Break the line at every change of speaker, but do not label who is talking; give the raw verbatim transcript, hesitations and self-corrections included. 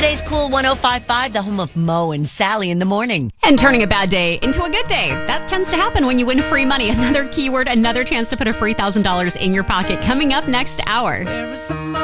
Today's Cool one oh five point five, the home of Mo and Sally in the morning.
And turning a bad day into a good day. That tends to happen when you win free money. Another keyword, another chance to put a free one thousand dollars in your pocket coming up next hour.